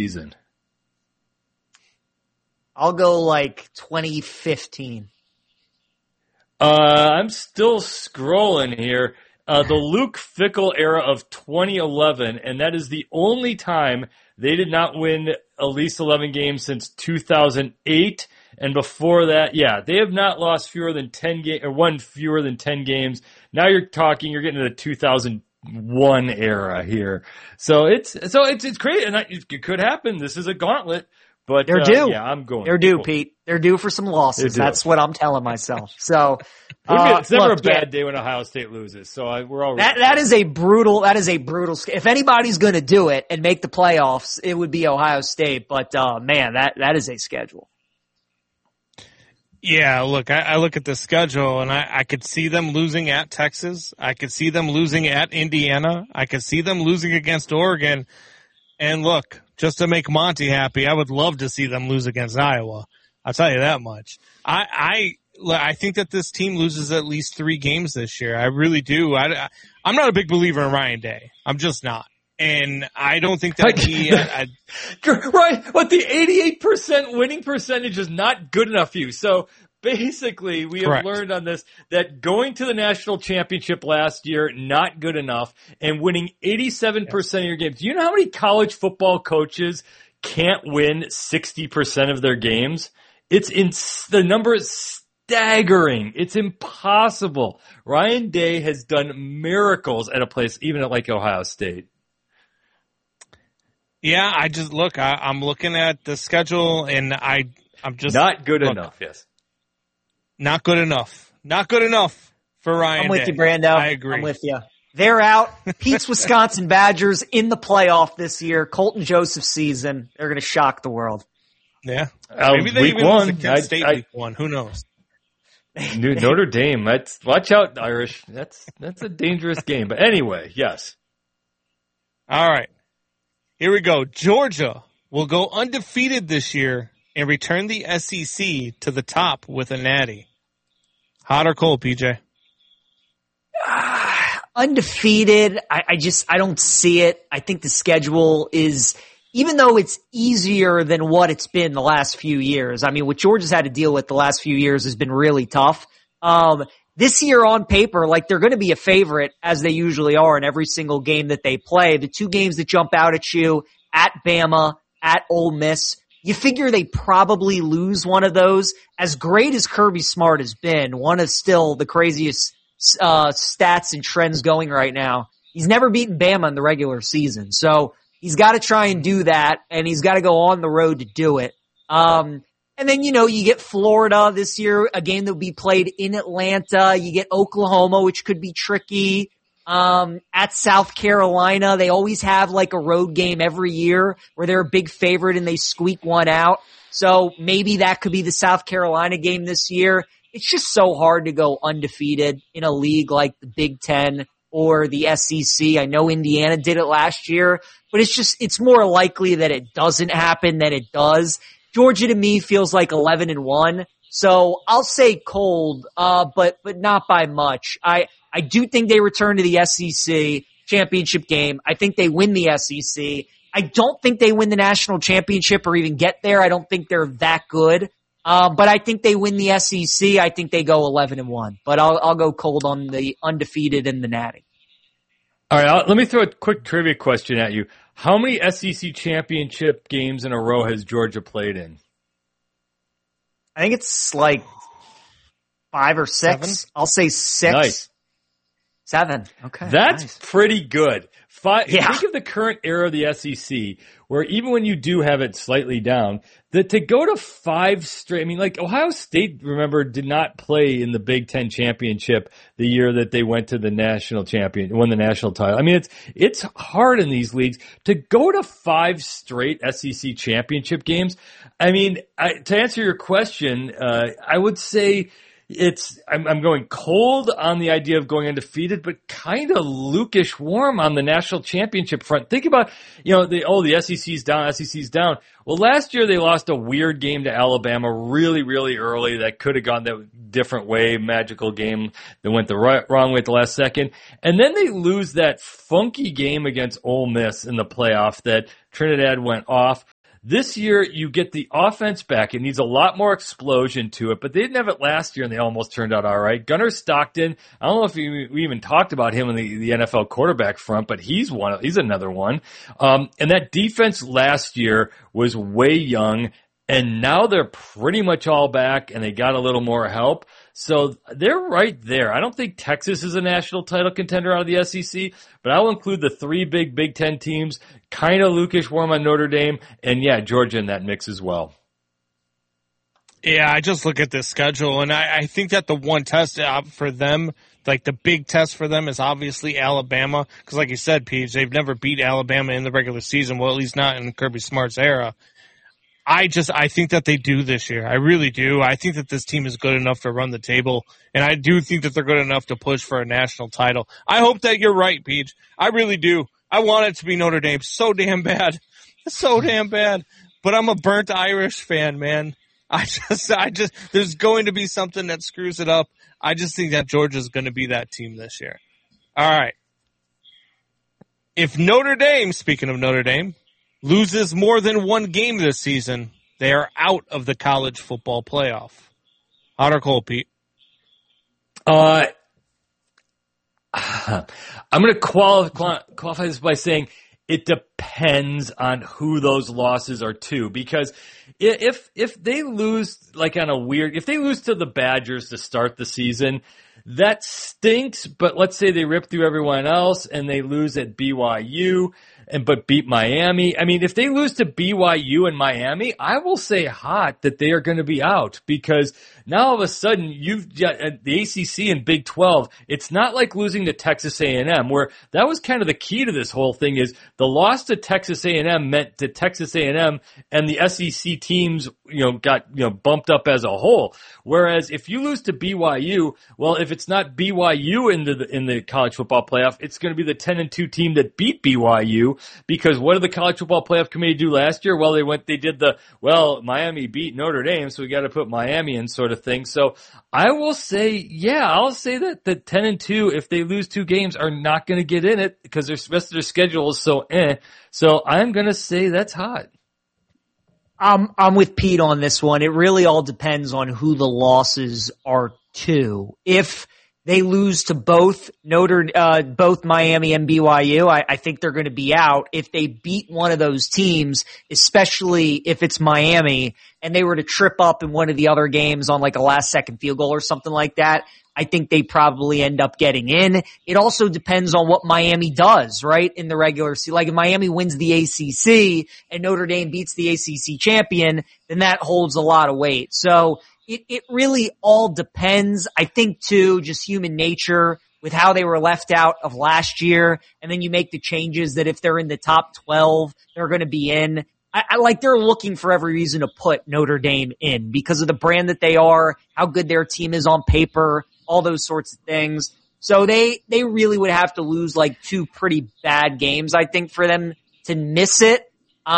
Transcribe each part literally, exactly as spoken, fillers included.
season? I'll go like twenty fifteen. Uh, I'm still scrolling here. Uh, the Luke Fickell era of twenty eleven, and that is the only time they did not win at least eleven games since two thousand eight. And before that, yeah, they have not lost fewer than ten games, or won fewer than ten games. Now you're talking, you're getting to the two thousand one era here. So it's, so it's, it's crazy. And it could happen. This is a gauntlet. But they're uh, due. Yeah, I'm going. They're due, cool. Pete. They're due for some losses. That's what I'm telling myself. So uh, it's never look, a bad yeah, day when Ohio State loses. So I, we're all that. That is a brutal. That is a brutal. If anybody's going to do it and make the playoffs, it would be Ohio State. But uh, man, that that is a schedule. Yeah, look, I, I look at the schedule and I, I could see them losing at Texas. I could see them losing at Indiana. I could see them losing against Oregon. And look, just to make Monty happy, I would love to see them lose against Iowa. I'll tell you that much. I, I, I think that this team loses at least three games this year. I really do. I, I'm not a big believer in Ryan Day. I'm just not. And I don't think that he, I, I, right, but the eighty-eight percent winning percentage is not good enough for you. So basically, we have Correct. learned on this that going to the national championship last year, not good enough, and winning eighty-seven percent of your games. Do you know how many college football coaches can't win sixty percent of their games? It's in, the number is staggering. It's impossible. Ryan Day has done miracles at a place, even at like Ohio State. Yeah, I just look. I, I'm looking at the schedule, and I, I'm just not good look, enough. Yes, not good enough. Not good enough for Ryan. I'm with Day. you, Brando. I agree. I'm with you. They're out. Pete's Wisconsin Badgers in the playoff this year. Colton Joseph's season. They're going to shock the world. Yeah, uh, maybe they week even one. lose to Kent I, State I, week one. Who knows? Notre Dame. That's watch out, Irish. That's that's a dangerous game. But anyway, yes. All right. Here we go. Georgia will go undefeated this year and return the S E C to the top with a natty. Hot or cold, P J? Uh, undefeated. I, I just, I don't see it. I think the schedule is, even though it's easier than what it's been the last few years. I mean, what Georgia's had to deal with the last few years has been really tough. Um, This year on paper, like they're going to be a favorite as they usually are in every single game that they play. The two games that jump out at you, at Bama, at Ole Miss, you figure they probably lose one of those. As great as Kirby Smart has been, one of still the craziest uh stats and trends going right now, he's never beaten Bama in the regular season. So he's got to try and do that, and he's got to go on the road to do it. Um And then, you know, you get Florida this year, a game that will be played in Atlanta. You get Oklahoma, which could be tricky. Um, at South Carolina, they always have like a road game every year where they're a big favorite and they squeak one out. So maybe that could be the South Carolina game this year. It's just so hard to go undefeated in a league like the Big Ten or the S E C. I know Indiana did it last year, but it's just, it's more likely that it doesn't happen than it does. Georgia to me feels like eleven and one. So I'll say cold, uh, but, but not by much. I, I do think they return to the S E C championship game. I think they win the S E C. I don't think they win the national championship or even get there. I don't think they're that good. Uh, but I think they win the S E C. I think they go eleven and one, but I'll, I'll go cold on the undefeated and the natty. All right. I'll, let me throw a quick trivia question at you. How many S E C championship games in a row has Georgia played in? I think it's like five or six. Seven? I'll say six. Nice. Seven. Okay. That's nice. pretty good. Five, yeah. Think of the current era of the S E C, where even when you do have it slightly down, that to go to five straight, I mean, like Ohio State, remember, did not play in the Big Ten championship the year that they went to the national champion, won the national title. I mean, it's, it's hard in these leagues to go to five straight S E C championship games. I mean, I, to answer your question, uh, I would say, it's I'm, I'm going cold on the idea of going undefeated, but kind of Lukish warm on the national championship front. Think about, you know, the oh the S E C's down, S E C's down. Well, last year they lost a weird game to Alabama really, really early that could have gone that different way, magical game that went the right, wrong way at the last second. And then they lose that funky game against Ole Miss in the playoff that Trinidad went off. This year, you get the offense back. It needs a lot more explosion to it, but they didn't have it last year, and they almost turned out all right. Gunnar Stockton, I don't know if we, we even talked about him in the, the N F L quarterback front, but he's one. He's another one. Um, and that defense last year was way young, and now they're pretty much all back, and they got a little more help. So they're right there. I don't think Texas is a national title contender out of the S E C, but I'll include the three big Big Ten teams, kind of Lukish warm on Notre Dame, and yeah, Georgia in that mix as well. Yeah, I just look at this schedule, and I, I think that the one test for them, like the big test for them, is obviously Alabama. Because like you said, Pete, they've never beat Alabama in the regular season, well, at least not in Kirby Smart's era. I just, I think that they do this year. I really do. I think that this team is good enough to run the table, and I do think that they're good enough to push for a national title. I hope that you're right, Pete. I really do. I want it to be Notre Dame so damn bad. So damn bad. But I'm a burnt Irish fan, man. I just, I just, there's going to be something that screws it up. I just think that Georgia's going to be that team this year. All right. If Notre Dame, speaking of Notre Dame, loses more than one game this season, they are out of the college football playoff. Hot or cold, Pete? Uh, I'm going to qualify, qualify this by saying it depends on who those losses are to. Because if if they lose, like on a weird, if they lose to the Badgers to start the season, that stinks. But let's say they rip through everyone else and they lose at B Y U. And but beat Miami. I mean, if they lose to B Y U and Miami, I will say hot that they are going to be out, because now all of a sudden you've got the A C C and Big twelve. It's not like losing to Texas A and M, where that was kind of the key to this whole thing. Is the loss to Texas A and M meant that Texas A and M and the S E C teams, you know, got you know bumped up as a whole. Whereas if you lose to B Y U, well, if it's not B Y U in the in the college football playoff, it's going to be the ten and two team that beat B Y U. Because what did the college football playoff committee do last year? Well, they went, they did the, well, Miami beat Notre Dame, so we got to put Miami in sort of thing. So I will say, yeah, I'll say that the ten and two, if they lose two games, are not going to get in it because the rest of their schedule is so eh. So I'm going to say that's hot. I'm, I'm with Pete on this one. It really all depends on who the losses are to. If they lose to both Notre, uh, both Miami and B Y U, I, I think they're going to be out. If they beat one of those teams, especially if it's Miami, and they were to trip up in one of the other games on like a last second field goal or something like that, I think they probably end up getting in. It also depends on what Miami does, right, in the regular season. Like if Miami wins the A C C and Notre Dame beats the A C C champion, then that holds a lot of weight. So It, it really all depends. I think too, just human nature with how they were left out of last year. And then you make the changes that if they're in the top twelve, they're going to be in. I, I like they're looking for every reason to put Notre Dame in because of the brand that they are, how good their team is on paper, all those sorts of things. So they, they really would have to lose like two pretty bad games, I think, for them to miss it.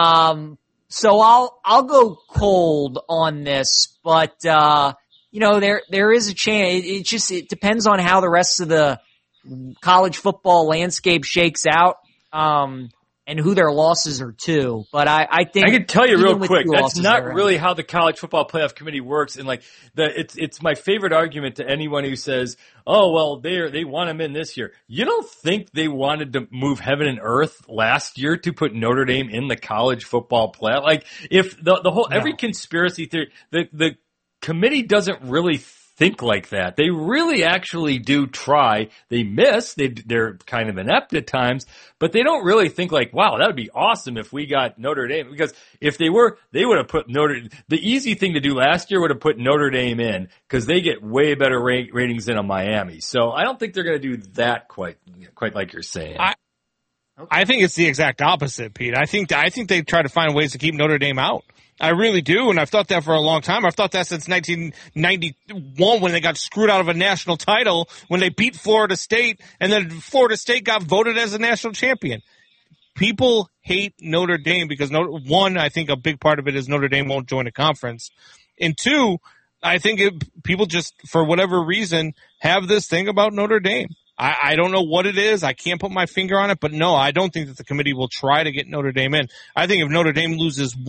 Um, So I'll, I'll go cold on this, but, uh, you know, there, there is a chance. It, it just, it depends on how the rest of the college football landscape shakes out, um, and who their losses are to. But I, I think I can tell you real quick, that's not are, really how the college football playoff committee works. And like the, it's, it's my favorite argument to anyone who says, oh, well, they they want them in this year. You don't think they wanted to move heaven and earth last year to put Notre Dame in the college football playoff? Like if the, the whole, no. every conspiracy theory, the, the committee doesn't really think like that. They really actually do try. They miss. They, they're kind of inept at times, but they don't really think like, wow, that would be awesome if we got Notre Dame. Because if they were, they would have put Notre, the easy thing to do last year would have put Notre Dame in because they get way better ra- ratings than a Miami. So I don't think they're going to do that quite, quite like you're saying. I, okay. I think it's the exact opposite, Pete. I think, I think they try to find ways to keep Notre Dame out. I really do, and I've thought that for a long time. I've thought that since nineteen ninety-one when they got screwed out of a national title, when they beat Florida State, and then Florida State got voted as a national champion. People hate Notre Dame because, one, I think a big part of it is Notre Dame won't join a conference. And two, I think it, people just, for whatever reason, have this thing about Notre Dame. I, I don't know what it is. I can't put my finger on it, but no, I don't think that the committee will try to get Notre Dame in. I think if Notre Dame loses